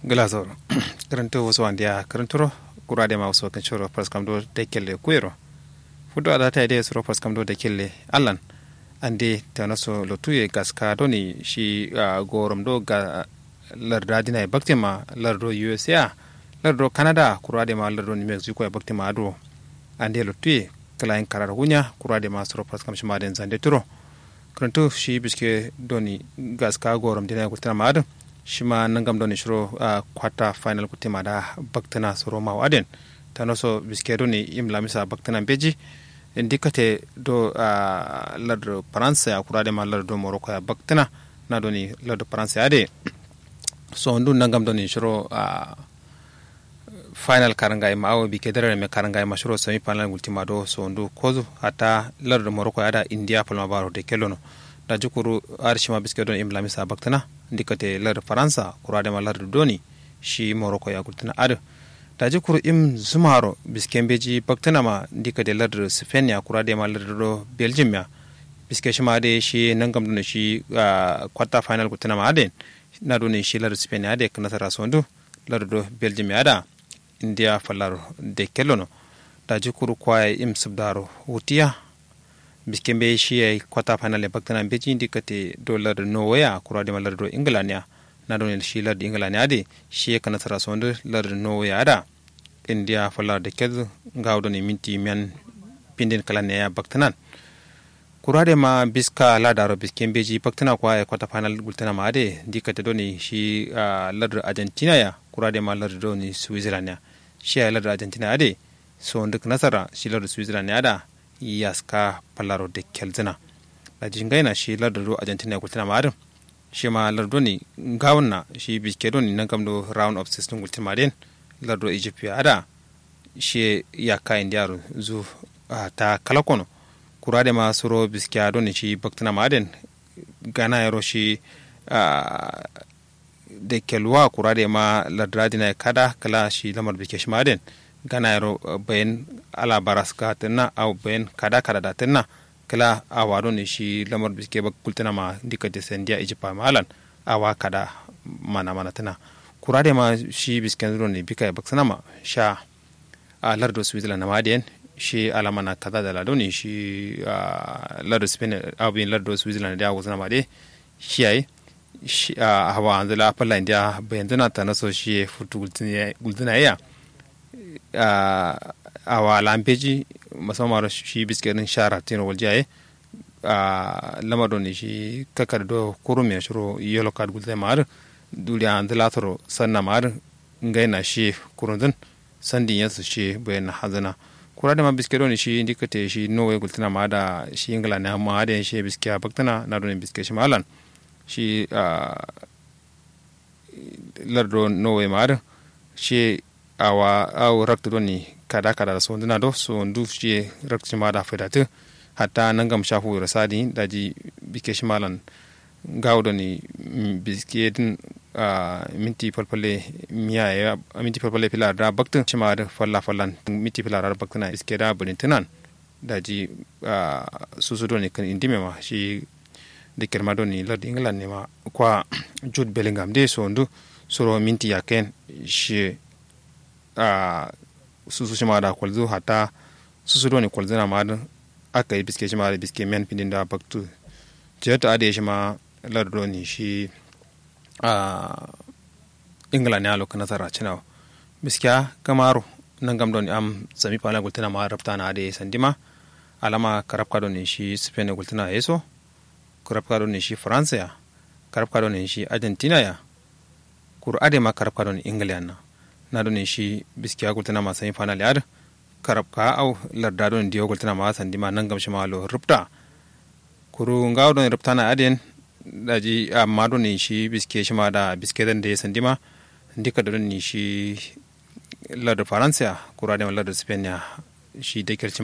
Glazor karanto wasu wandiya karanturo kurade ma wasu kan shoro pas kam do de kelle kuero fudo ada ta ide soro pas kam do de kelle allan ande tanaso lotuye gaska doni shi gorom do ga larda dina baktima lardo USA lardo Canada kurade ma lardo ni Mexico baktima ado ande lotuye kalain karar hunya kurade ma soro pas kam shima den zande turo karanto shi biske doni gaska gorom dina kultana ma ado shima nangam doni shiro quarter final kutima da baktana soro ma waden tanoso biskedo ni imlamisa baktana beji indikate do lardo France ya kurade ma lardo Morocco ya baktana na doni lardo France ade so ndu nangam doni shiro final karanga ma awo bikedere me karanga ma shiro semi final ultima do so ndu kozu hata lardo Morocco ada India palma baro de kelono da jukuru arshima biskedo imlamisa baktana ndikate lar faransa kurade ma lar doni shi morocco ya kultina ado daji kuru im zumaro biskembeji baktana ma ndikate lar spain ya kurade ma lar do belgium ya biske shima de shi nangam doni shi quarter final kultina ma ade na doni shi lar spain ade kana tara sondu lar do belgium ya da india falar de kelono daji kuru kwa im subdaro utiya biskembe shi ay quarter final baktana beji ndikate dollar norway kurade malar do england ya na don shi lar england ya de shi kana tara sonde lar norway ada india falar de kez ngawdo ni minti men pindin kala ne ya baktanan kurade ma biska la daro biskembe ji baktana kwa ay quarter final gultana ma de ndikate doni shi lar argentina ya kurade malar do ni switzerland ya shi ay lar argentina ade so ndik nasara shi lar switzerland ya da yaska palaro de kelzina la jingaina shi lardo argentina kultina maadum shi ma lardo ni gawna shi biskedo ni nangam do round of 16 kultina den lardo egypt ya ada shi yaka indiaro zu ta kalakono kurade ma suro biskado ni shi baktina maden gana yaro shi de kelwa kurade ma ladradina kada kala shi lamar bikesh maden gana yaro bayan ala baraska tenna au bayan kada da tenna kala awado ne shi lamar biske ba kultana ma dika de sendia ijipa malan awa kada mana tana kurade ma shi bisken ro ne bika baksana ma sha a lardo switzerland na madien shi alamana kada da lado ne shi lardo spain au bin lardo switzerland da wazana ma de shi ai shi hawa anzala palla india bayan tana tanaso shi futu gultana ya awa lampeji musamman shi biskerin shara tino waljaye lamado ne shi kakar do kurum ya shiro yellow card gulzai mar duriya an dilatoro sanna mar ngaina shi kurundun sandin yasu shi bayan hazana kura da ma biskero ne shi indikate shi norway gultana ma da shi ingila ne ma da shi biskiya baktana na don biske shi malan shi lardo norway ma shi awa au rakta doni kada so ndina do so ndu shi rakta ma da fedate hatta nangam shafu rasadi daji bike shimalan gawdo ni biskedin minti palpale miya ya minti palpale pilar da bakta shima da fallan minti pilar da bakta na biskeda bulintinan daji susu doni kan indime ma shi de kerma doni lord england ne ma kwa Jude Bellingham de so ndu soro minti yaken shi susu shima da kwalzo hata susu doni kwalzina ma aka yi biske shima da biske men pindin da baktu jeta ade shima lardo ni shi england ya lokana tara chinawa biskiya kamaro nangam doni am sami pala gultina ma rapta na ade sandima alama karabka doni shi spain gultina yeso karabka doni shi france ya karabka doni shi argentina ya kur ade ma karabka doni england na doni shi biskiya gultina ma sami final yar karabka au larda don dio gultina ma sandima nangam shi malo rupta kuru ngaw don rupta na aden daji amma doni shi biske shi ma da biske dan da sandima ndika don ni shi larda faransa kura da larda spain ya shi da